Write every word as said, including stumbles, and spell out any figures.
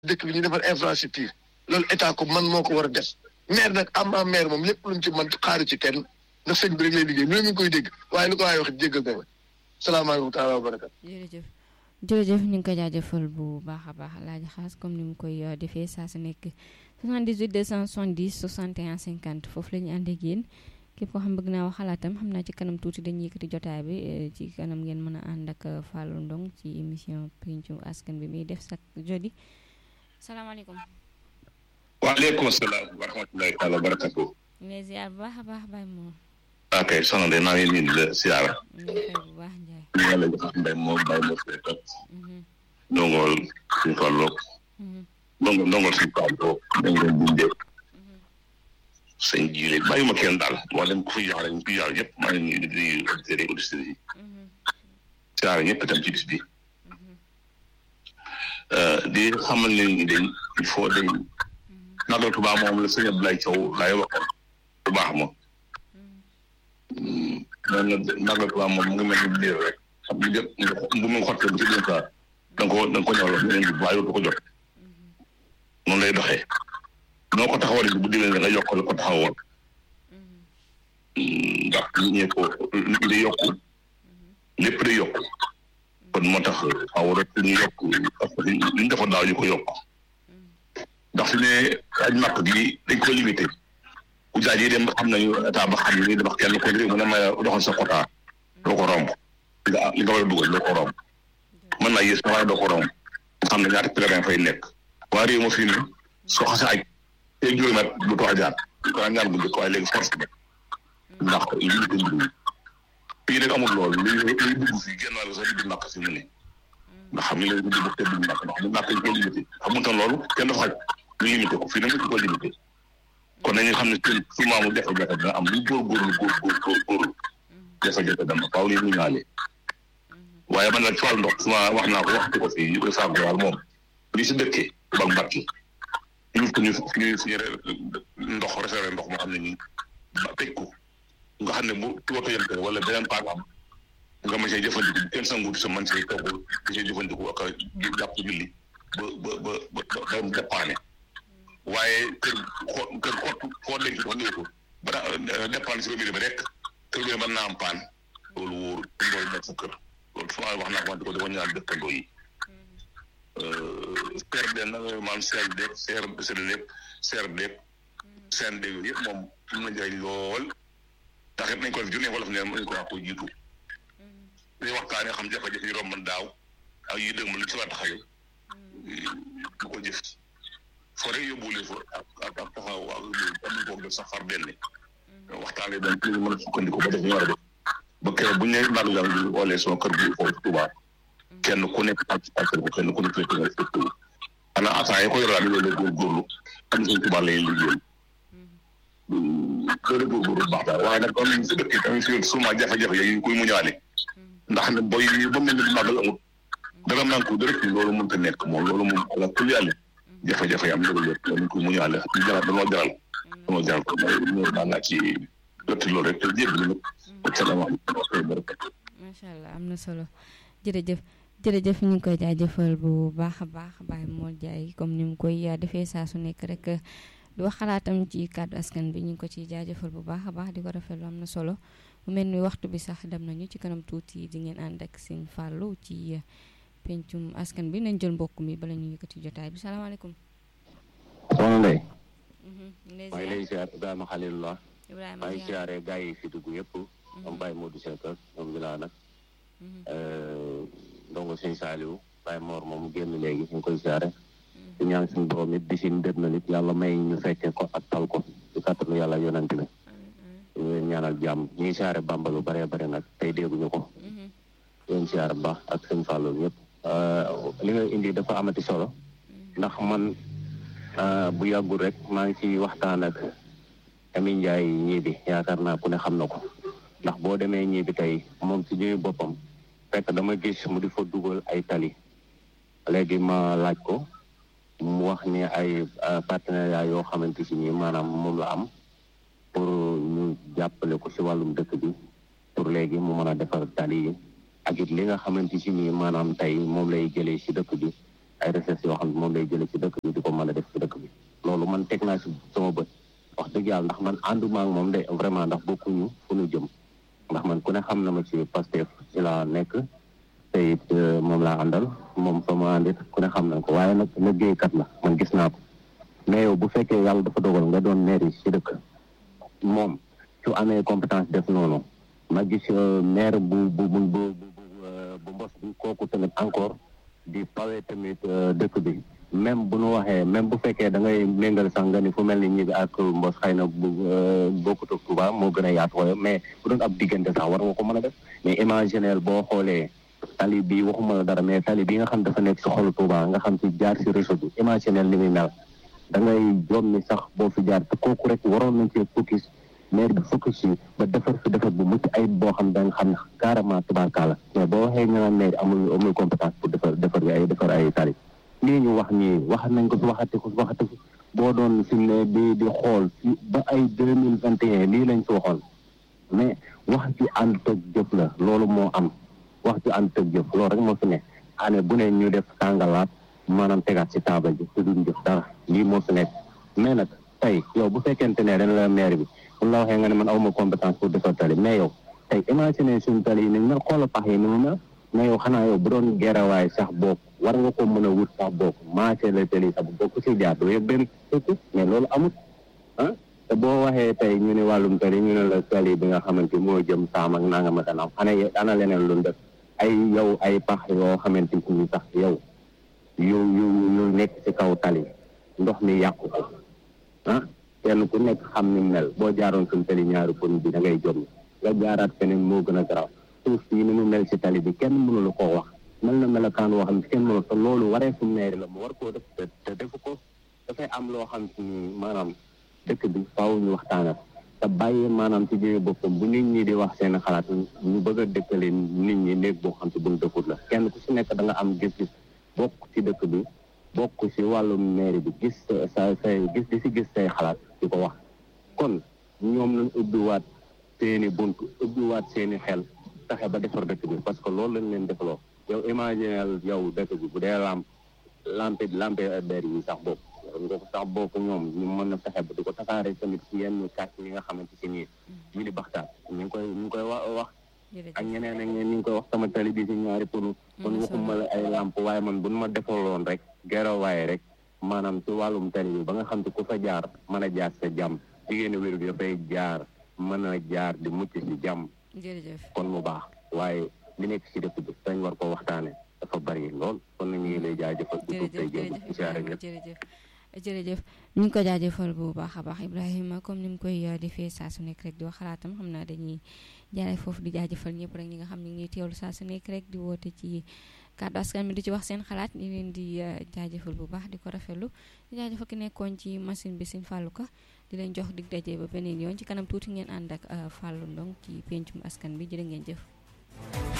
dëkk bi ñu defar infrastructure loolu état ko man moo ko war a def maire nag am na maire moom lépp luñ ci mën xaaru ci kenn ndax sëñ bi rek lay liggéey loolu mi ngi koy dégg waaye lu ko waay wax jéggal na ma salaamaaleykum taala wa barakaatu. jërëjëf jërëjëf ñu ngi ko jaajëfal bu baax a baax laaj xaas comme ni mu koy defee saa su nekk soixante-dix-huit deux cent soixante-dix soixante et un cinquante foofu la ñu ànd ak yéen képp koo xam bëgg naa wax xalaatam xam naa ci kanam tuuti dañuy yëkkati jotaay bi ci kanam ngeen mën a ànd ak Fallou Ndong ci émission Pencum Askan bi muy def chaque jeudi salaamaaleykum. waaleykum salaam wa rahmatulahi taala wa barakatu. ñu ngi lay ziar bu baax a baax Baye Mor. ok soxna de maa ngi leen di la siyaara. ñu ngi fay bu baax Ndiaye. ñu ngi lay jox mbay moom Baye Mor Seye kat. ndongol suñu Fallou. ndongol ndongol suñu Fallou. dañ leen bindee. sëñ ji bàyyi ma kenn daal moo leen ku fi jox rek ñu fi jox yëpp maa ngi nuyu di nuyu auditeurs yi auditeurs yi. siyaara ñëpp itam ci bis bi. di xamal ne ni dañ il faut dañ Magal Touba moom la sëñ Abdoulaye Thiaw laay waxoon bu baax ma man na Magal Touba moom mu ngi mel ni biir rek xam nga jot bu mu xottee bu ci biir saa da nga ko da nga ko ñëwal ñeneen ñi waaye dootu ko jot noonu lay doxee noo ko taxawal bu diwee nga yokk la ko taxawoon ndax ñee ko di yokku lépp di yokku kon moo tax xaw rek ñu yokk parce que li ñu defoon daaw ñu ko yokk ndax su ne aj màkk gi dañ ko limité ku jaaj yi dem xam nañu état ba xam ni dama kenn ko mu ne ma doxal sa quota doo ko romb li nga li nga war a dugal doo ko romb mën naa yées waaye doo ko romb xam ne ñaata pèlerin fay nekk waa réew ma fii ne soo xasee aj tey juróomi at du too jaar ko ñaan bu njëkk waaye léegi force bi ndax limité mbir fii nag amul loolu li li dugg fii génn wàll sax di nàkk si mu ne ndax xam ne léegi du dugg te du nàkk ndax mu nàkk ñu ko limité xamul tan loolu kenn dafa xaj ñu limité ko fii nag ñu ko limité kon nañu xam ne seen su maamu jafe-jafe dina am lu góorgóorlu góor góor góor góorlu jafe-jafe dama faaw li ñu ñaale waaye man nag ci wàllu ndox suma wax naa ko waxtu ko fii yu sagwal moom li si dëkkee ba Mbàkke ñu ko ñu ñu suñu ndox réservé ndox moo xam ne nii ba tëj ko nga xam ne bu tuwato yente wala beneen paak am nga mën see jëfandiku kenn sanguut sa man see togg di see jëfandiku ak jàpp julli ba ba ba ba ba dépanne waaye kër xo kër xott foo denc ndox néew ko ba dépanne si robinet bi rek kër bi mën naa am paan loolu wóoru loolu nekk sa kër loolu fu wax naa ko wante ko dafa ñaan dëkkandoo yi C R D nag maanaam C R D C R D C R D C N D yooyu yëpp moom am na njëriñ lool tax it nañ ko def junne wolof ne nañ ko wax ko jiitu dañuy waxtaanee xam jafe-jafe yi romb daaw ak yi dëgg ma lu ci war a taxawee du ko jëf foo rek yóbbuwulee fa ak ak ak taxaw ak am nañ ko def sax far benn waxtaanee dañ ci mën a sukkandiku ba def ñu war a def ba keroog bu ñu nee nag la ñu oolee sama kër gi foofu Touba kenn ku nekk ak ak ko kenn ku nekk fekk nga fekk xanaa attaques yi ko yoraat loolu góorgóorlu am nañ Touba lay liggéeyal loolu góorgóorlu baax daal waaye nag am nañ si dëkk tamit si souvent jafe-jafe yi koy muñaale ndax ne boy yi ba mel ni màggal amul dara man ko direct loolu mënut a nekk moom loolu moom ala kulli yàlla jafe-jafe yi am loolu lépp loolu koy muñaale ñu jaral dañoo jaral dañoo jaral ko ñëw daan naa ci jotti loolu rek te jéggi nag asalaamaaleykum. macha allah am na solo jërëjëf jërëjëf ñu ngi koy jaajëfal bu baax a baax Baye Mor Ndiaye comme ni mu koy defee saa su nekk rek di wax xalaatam ci kàddu askan bi ñu ngi ko ciy jaajëfal bu baax a baax di ko rafetlu am na solo mu mel ni waxtu bi sax dem nañu ci kanam tuuti di ngeen ànd ak seen Fallou ci pencum askan bi nañ jël mbokk mi bala ñu yëkkati jotaay bi salaamaaleykum. soxna Ndeye. maa ngi lay ziar Ibrahima Khalilullah. Ibrahima maa ngi ziaree gars yi fi dugg yëpp. am Baye Modou Seck ak ñoom Bilal nag. ndongo sëñ Saliou Baye Mor moom génn léegi ñu ngi koy ziare. di ñaan suñu borom it bisin dem na nit yàlla may ñu fekkee ko ak tal ko ci kàttanu yàlla yonent bi. ñu leen ñaanal jàmm ñu ngi siyaare Bamba lu bare bare nag tey dégguñu ko leen siyaare bu baax ak seen Fallou ñëpp li nga indi dafa amati solo ndax man bu yàggul rek maa ngi ci waxtaan ak Ami Ndiaye ñibi yaakaar naa ku ne xam na ko ndax boo demee ñibi tey moom ci ñuy boppam fekk dama gis mu di fa dugal ay tali léegi ma laaj ko mu wax ni ay partenariat yoo xamante si nii maanaam moom la am pour ñu jàppale ko ci wàllum dëkk bi pour léegi mu mën a defar tali yi ak it li nga xamante si nii maanaam tey moom lay jëlee ci dëkk bi ay recherche yoo xam ne moom lay jëlee ci dëkk bi di ko mën a def ci dëkk bi loolu man teg naa si sama bët wax dëgg yàlla ndax man ànduma ak moom de vraiment ndax bokkuñu fu ñu jëm ndax man ku ne xam na ma ci Pastef ci laa nekk te it moom laa àndal moom fa ma àndit ku ne xam na ko waaye nag liggéeykat la man gis naa ko mais yow bu fekkee yàlla dafa dogal nga doon maire yi ci dëkk moom su amee compétence def noonu ma gis maire bu bu bu bu bu mbos bi kooku tamit encore di pawee tamit dëkk bi même bu nu waxee même bu fekkee da ngay méngal sax nga ni fu mel ni ñi bi ak mbos xëy na bu bokkut ak Touba moo gën a yaatu wooyo mais bu doon ab diggante sax war nga ko mën a def mais imaginel boo xoolee tali bi waxuma la dara mais tali bi nga xam dafa nekk si xolu Touba nga xam ci jaar si réseau bi imaginel ni muy mel da ngay jom ni sax boo fi jaar te kooku rek waroon nañ cee focus maire bi focus si ba defar fi defar bu mucc ayib boo xam da nga xam ne carrément tubaarkàlla mais boo waxee ñu naan maire amul amul compétence pour defar defar bi ay defar ay tali lii ñu wax nii wax nañ ko fi waxati ko waxati ko boo doon fi ne di di xool fi ba ay deux mille vingt et un lii lañ fi waxoon mais wax ci ànd toog jëf la loolu moo am wax ci ànd toog jëf loolu rek moo fi ne année bu ne ñu def tàngalaat maanaam tegaat ci taabal ji te duñ jëf dara lii moo fi nekk mais nag tey yow bu fekkente ne dañ la maire bi bu la waxee nga ne man awma compétence pour defar tali mais yow tey imaginer suñu tali yi ni mel xoola pax yi ni mu mel mais yow xanaa yow bu doon gerawaay sax bokk war nga ko mën a wut sax bokk marché la tali sax bokk si jaar doo yëpp benn sëkk mais loolu amut ah te boo waxee tey ñu ne wàllum tali ñu ne la tali bi nga xamante moo jëm saam ak nanga ma tanam ana ana leneen lu def ay yow ay pax yoo xamante ni sax yow yu yu yu nekk ci kaw tali ndox mi yàqu ko ah kenn ku nekk xam ni mel boo jaaroon suñu tali ñaari pon bi da ngay jom nga jaaraat feneen moo gën a garaaw suuf si ni mu mel ci tali bi kenn mënu la koo wax mel na melokaan woo xam ne kenn mënu te loolu waree fu maire la mu war koo def te te defu ko dafay am loo xam si maanaam dëkk bi faaw ñu waxtaanat te bàyyi maanaam ci jëme boppam bu nit ñi di wax seen xalaat ñu bëgg a dëkkale nit ñi néeg boo xam si buñ dëkkut la kenn ku si nekk da nga am gis-gis bokk ci dëkk bi bokk ci wàllum maire bi gis sa say gis di si gis say xalaat di ko wax kon ñoom lañ ubbiwaat seeni bunt ubbiwaat seeni xel taxe ba defar dëkk bi parce que loolu lañ leen defaloo yow imaginel yow dëkk bi bu dee lamp lampe lampe ber yi sax bokk nga ko sax bokk ñoom ñu mën na fexe ba di ko tasaare tamit ci yenn quartier yi nga xamante si nii ñu di baxtaan ñu ngi koy ñu ngi koy wa wax ak ñeneen ak ñeneen ñu ngi koy wax sama tali bi si ñaari ponu kon waxuma la ay lamp waaye man bu nu ma defaloon rek gero waaye rek maanaam ci wàllum tali bi ba nga xam te ku fa jaar mën a jaar sa jàmm jigéen wér bi dafay jaar mën a jaar di mucc si jàmm kon mu baax waaye li nekk ci dëkk bi dañ war ko waxtaane dafa bari lool kon na ñu ngi lay jaajëfal jërëjëf jërëjëf ñu ngi ko jaajëfal bu baax a baax Ibrahima comme ni mu koy defee saa su nekk rek di wax xalaatam xam naa dañuy jaaree foofu di jaajëfal ñëpp rek ñi nga xam ne ñuy teewlu saa su nekk rek di woote ci kàddu askan mi di ci wax seen xalaat ñu leen di jaajëfal bu baax di ko rafetlu di jaajëfal ki nekkoon ci machine bi Sëñ Fallou Ka di leen jox dig daje ba beneen yoon ci kanam tuuti ngeen ànd ak Fallou Ndong ci pencum askan bi jërë ngeen jëf